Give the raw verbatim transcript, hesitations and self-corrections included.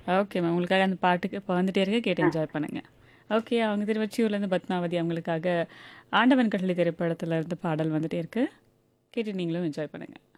Okay ma'am. உங்களுக்காக அந்த பாட்டுக்கு இப்போ வந்துட்டே இருக்கு. கேட்டு ஆ என்ஜாய் பண்ணுங்க. ஓகே. அவங்க திருவொற்றியூர்லேருந்து பத்மாவதி அவங்களுக்காக ஆண்டவன் கட்டளை திரைப்படத்துல இருந்து பாடல் வந்துட்டே இருக்கு. கேட்டு நீங்களும் என்ஜாய் பண்ணுங்க.